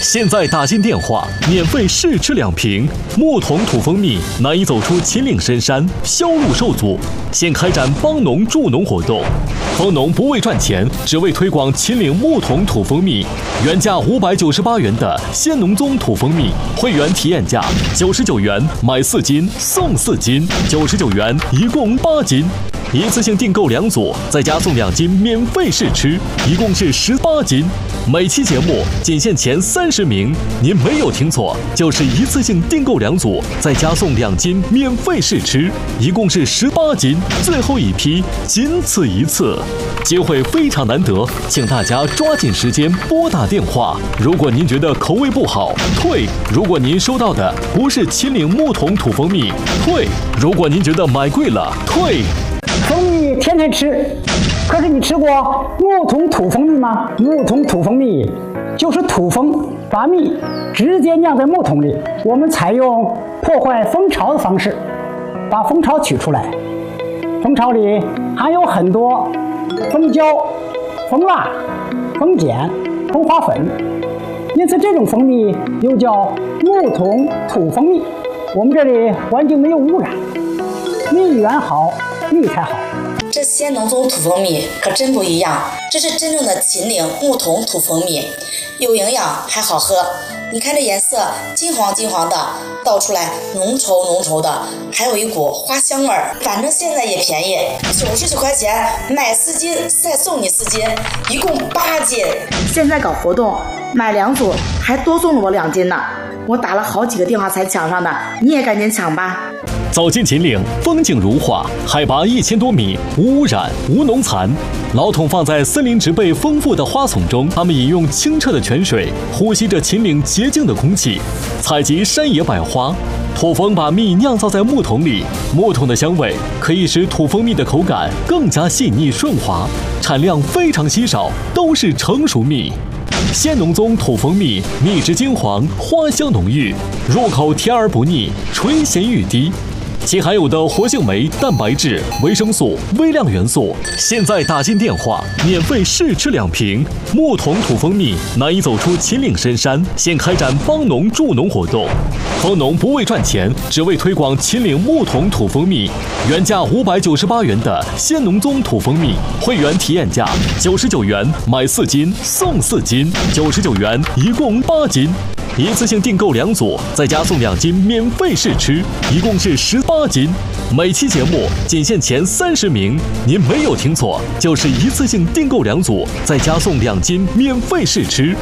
现在打进电话，免费试吃2瓶木桶土蜂蜜，难以走出秦岭深山，销路受阻。现开展帮农助农活动，蜂农不为赚钱，只为推广秦岭木桶土蜂蜜。原价598元的鲜农宗土蜂蜜，会员体验价99元，买4斤送4斤，99元一共8斤。一次性订购2组，再加送2斤免费试吃，一共是18斤。每期节目仅限前30名，您没有听错，就是一次性订购2组，再加送2斤免费试吃，一共是18斤。最后一批，仅此一次，机会非常难得，请大家抓紧时间拨打电话。如果您觉得口味不好，退；如果您收到的不是秦岭木桶土蜂蜜，退；如果您觉得买贵了，退。 蜂蜜天天吃，可是你吃过木桶土蜂蜜吗？木桶土蜂蜜就是土蜂把蜜直接酿在木桶里，我们采用破坏蜂巢的方式，把蜂巢取出来。蜂巢里含有很多蜂胶、蜂蜡、蜂碱、蜂花粉，因此这种蜂蜜又叫木桶土蜂蜜。我们这里环境没有污染，蜜源好，蜜才好。 这鲜农宗土蜂蜜可真不一样，这是真正的秦岭木桶土蜂蜜，有营养还好喝。你看这颜色金黄金黄的，倒出来浓稠浓稠的，还有一股花香味儿。反正现在也便宜，99块钱买4斤再送你4斤，一共8斤。 现在搞活动，买2组还多送了我2斤呢。我打了好几个电话才抢上的，你也赶紧抢吧。 走进秦岭，风景如画，海拔1000多米，无污染，无农残。老桶放在森林植被丰富的花丛中，它们饮用清澈的泉水，呼吸着秦岭洁净的空气，采集山野百花。土蜂把蜜酿造在木桶里，木桶的香味可以使土蜂蜜的口感更加细腻顺滑，产量非常稀少，都是成熟蜜。鲜农宗土蜂蜜，蜜质金黄，花香浓郁，入口甜而不腻，醇咸欲滴。其含有的活性酶、蛋白质、维生素、微量元素，现在打进电话，免费试吃2瓶木桶土蜂蜜，难以走出秦岭深山。现开展帮农助农活动，蜂农不为赚钱，只为推广秦岭木桶土蜂蜜。原价598元的鲜农宗土蜂蜜，会员体验价99元，买4斤送4斤，99元一共8斤。一次性订购2组，再加送2斤免费试吃，一共是18斤。每期节目仅限前30名，您没有听错，就是一次性订购2组，再加送2斤免费试吃。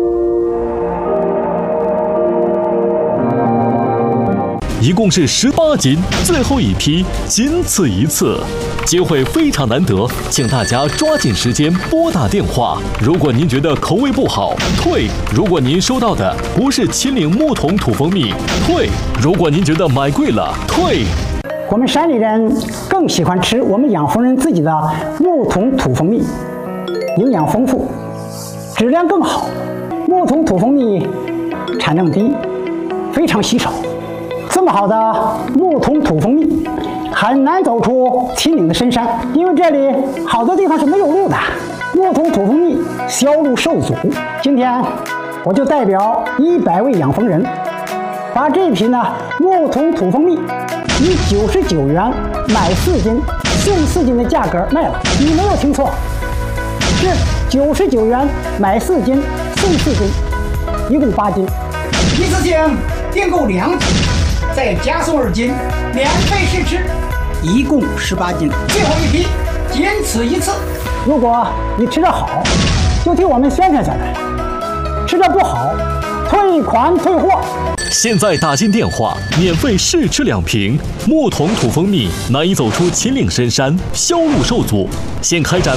一共是18斤，最后一批，仅此一次，机会非常难得，请大家抓紧时间拨打电话。如果您觉得口味不好，退；如果您收到的不是秦岭木桶土蜂蜜，退；如果您觉得买贵了，退。 我们山里人更喜欢吃我们养蜂人自己的木桶土蜂蜜，营养丰富，质量更好。木桶土蜂蜜产量低，非常稀少。这么好的木桶土蜂蜜很难走出秦岭的深山，因为这里好多地方是没有路的，木桶土蜂蜜销路受阻。今天我就代表100位养蜂人，把这批木桶土蜂蜜以99元买4斤送4斤的价格卖了。你没有听错，是99元买4斤送4斤，一共8斤。一次性订购2组，再加送2斤免费试吃，一共18斤。最后一批，仅此一次。如果你吃得好，就替我们宣传下来；吃得不好，退款退货。 现在打进电话，免费试吃2瓶木桶土蜂蜜，难以走出秦岭深山，销路受阻。现开展